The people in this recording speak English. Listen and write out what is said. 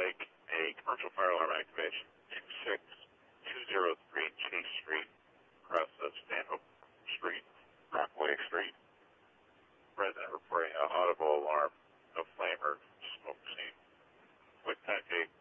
Lake, a commercial fire alarm activation, 26203 Chase Street, across Stanhope Street, Rockaway Street. Resident reporting an audible alarm, no flame or smoke seen. Quick contact